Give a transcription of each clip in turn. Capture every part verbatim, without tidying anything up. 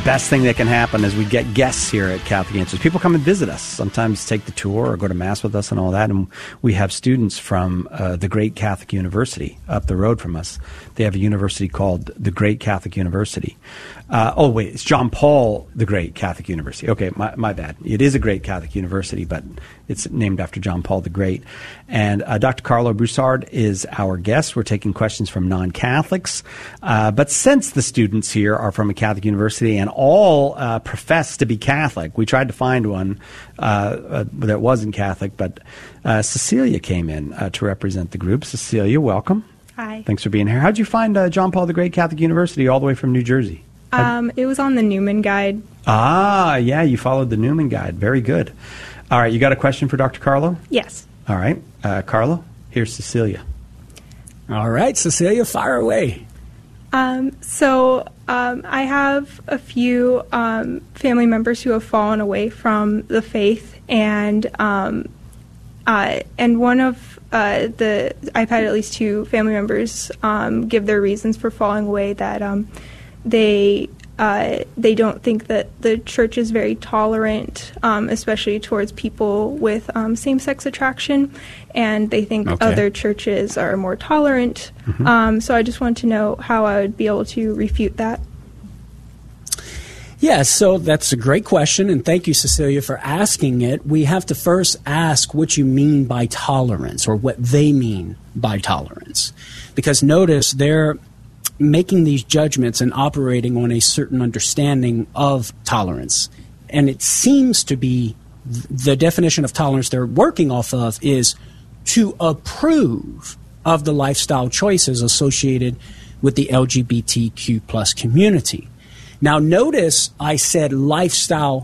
best thing that can happen is we get guests here at Catholic Answers. People come and visit us, sometimes take the tour or go to Mass with us and all that. And we have students from uh, the Great Catholic University up the road from us. They have a university called the Great Catholic University. Uh, oh, wait, it's John Paul the Great Catholic University. Okay, my, my bad. It is a Great Catholic University, but it's named after John Paul the Great. And uh, Doctor Carlo Broussard is our guest. We're taking questions from non-Catholics. Uh, but since the students here are from a Catholic university and all uh, profess to be Catholic, we tried to find one uh, uh, that wasn't Catholic, but uh, Cecilia came in uh, to represent the group. Cecilia, welcome. Hi. Thanks for being here. How'd you find uh, John Paul the Great Catholic University all the way from New Jersey? Um, it was on the Newman Guide. Ah, yeah, you followed the Newman Guide. Very good. All right, you got a question for Doctor Carlo? Yes. All right. Uh, Carlo, here's Cecilia. All right, Cecilia, fire away. Um, so um, I have a few um, family members who have fallen away from the faith, and um, uh, and one of uh, the I've had at least two family members um, give their reasons for falling away that um, they. Uh, they don't think that the church is very tolerant, um, especially towards people with um, same-sex attraction, and they think Okay. other churches are more tolerant. Mm-hmm. Um, so I just want to know how I would be able to refute that. Yeah, so that's a great question, and thank you, Cecilia, for asking it. We have to first ask what you mean by tolerance, or what they mean by tolerance. Because notice they're making these judgments and operating on a certain understanding of tolerance. And it seems to be th- the definition of tolerance they're working off of is to approve of the lifestyle choices associated with the L G B T Q plus community. Now, notice I said lifestyle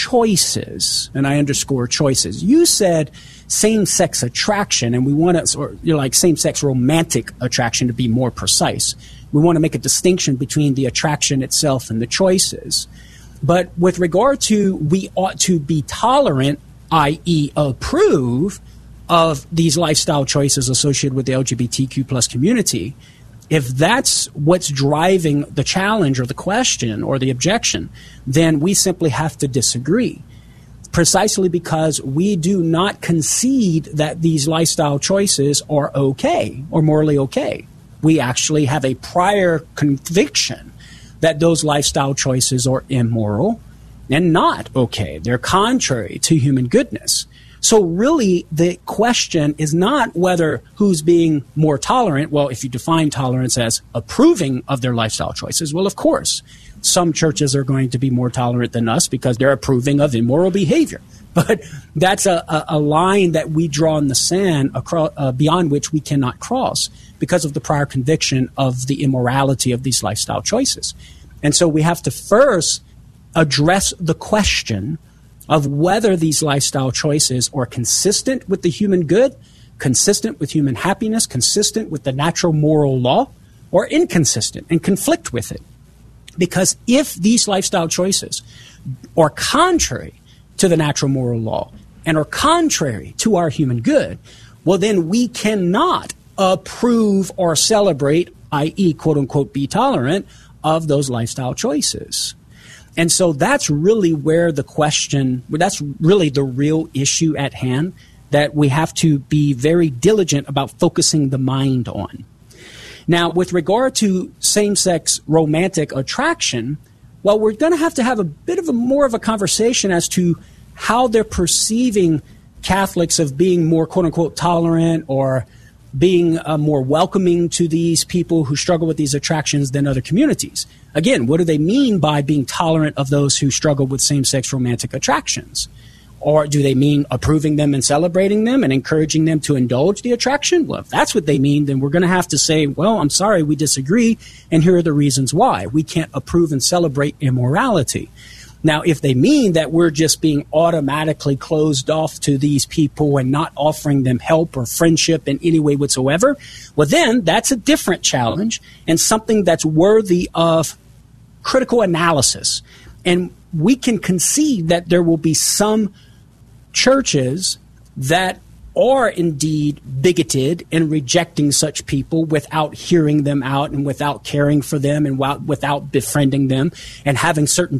choices, and I underscore choices. You said same-sex attraction, and we want to, or you're like same-sex romantic attraction to be more precise. We want to make a distinction between the attraction itself and the choices. But with regard to we ought to be tolerant, that is approve of these lifestyle choices associated with the L G B T Q plus community, if that's what's driving the challenge or the question or the objection, then we simply have to disagree. Precisely because we do not concede that these lifestyle choices are okay or morally okay. We actually have a prior conviction that those lifestyle choices are immoral and not okay. They're contrary to human goodness. So really, the question is not whether who's being more tolerant. Well, if you define tolerance as approving of their lifestyle choices, well, of course, some churches are going to be more tolerant than us because they're approving of immoral behavior. But that's a, a, a line that we draw in the sand across, uh, beyond which we cannot cross because of the prior conviction of the immorality of these lifestyle choices. And so we have to first address the question of whether these lifestyle choices are consistent with the human good, consistent with human happiness, consistent with the natural moral law, or inconsistent and conflict with it. Because if these lifestyle choices are contrary to the natural moral law and are contrary to our human good, well, then we cannot approve or celebrate, that is, quote unquote, be tolerant of those lifestyle choices. And so that's really where the question, that's really the real issue at hand that we have to be very diligent about focusing the mind on. Now, with regard to same-sex romantic attraction, well, we're going to have to have a bit of a more of a conversation as to how they're perceiving Catholics of being more, quote-unquote, tolerant or being uh, more welcoming to these people who struggle with these attractions than other communities. Again, what do they mean by being tolerant of those who struggle with same-sex romantic attractions? Or do they mean approving them and celebrating them and encouraging them to indulge the attraction? Well, if that's what they mean, then we're going to have to say, well, I'm sorry, we disagree, and here are the reasons why. We can't approve and celebrate immorality. Now, if they mean that we're just being automatically closed off to these people and not offering them help or friendship in any way whatsoever, well, then that's a different challenge and something that's worthy of critical analysis. And we can concede that there will be some churches that are indeed bigoted in rejecting such people without hearing them out and without caring for them and without befriending them and having certain